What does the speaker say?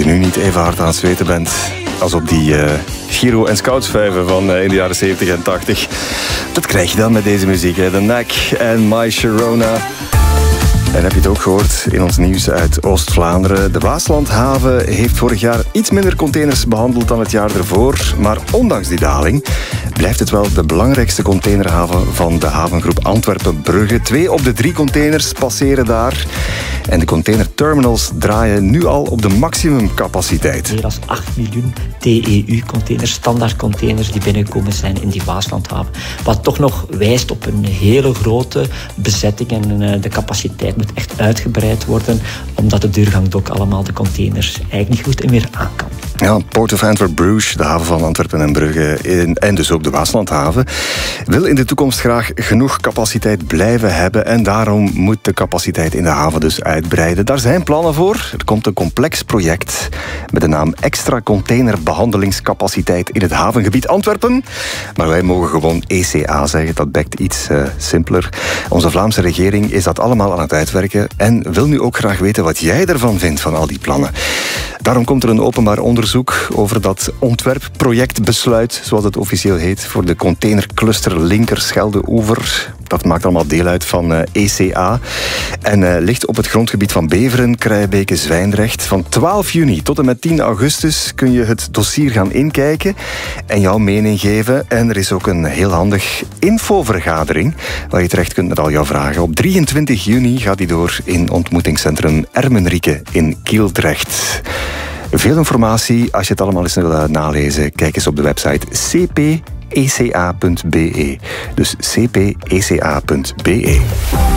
nu niet even hard aan het zweten bent als op die Giro- en Scoutsvijven van in de jaren 70 en 80. Dat krijg je dan met deze muziek, hè? The Knack en My Sharona. En heb je het ook gehoord in ons nieuws uit Oost-Vlaanderen? De Waaslandhaven heeft vorig jaar iets minder containers behandeld dan het jaar ervoor. Maar ondanks die daling blijft het wel de belangrijkste containerhaven van de havengroep Antwerpen-Brugge. 2 op de 3 containers passeren daar. En de containerterminals draaien nu al op de maximumcapaciteit. Meer dan 8 miljoen TEU-containers, standaardcontainers die binnengekomen zijn in die Waaslandhaven. Wat toch nog wijst op een hele grote bezetting en de capaciteit moet echt uitgebreid worden, omdat de Duurgangdok allemaal de containers eigenlijk niet goed meer aan kan. Ja, Port of Antwerp-Bruges, de haven van Antwerpen en Brugge en dus ook de Waaslandhaven, wil in de toekomst graag genoeg capaciteit blijven hebben en daarom moet de capaciteit in de haven dus uitbreiden. Daar zijn plannen voor. Er komt een complex project met de naam Extra Containerbehandelingscapaciteit in het havengebied Antwerpen. Maar wij mogen gewoon ECA zeggen, dat bekt iets simpeler. Onze Vlaamse regering is dat allemaal aan het uitwerken en wil nu ook graag weten wat jij ervan vindt van al die plannen. Daarom komt er een openbaar onderzoek over dat ontwerpprojectbesluit, zoals het officieel heet, voor de containercluster Linker-Schelde-Oever. Dat maakt allemaal deel uit van ECA en ligt op het grondgebied van Beveren, Kruijbeke, Zwijndrecht. Van 12 juni tot en met 10 augustus kun je het dossier gaan inkijken en jouw mening geven. En er is ook een heel handig infovergadering waar je terecht kunt met al jouw vragen. Op 23 juni gaat die door in ontmoetingscentrum Ermenrieke in Kieldrecht. Veel informatie, als je het allemaal eens wil nalezen, kijk eens op de website cpeca.be. Dus cpeca.be.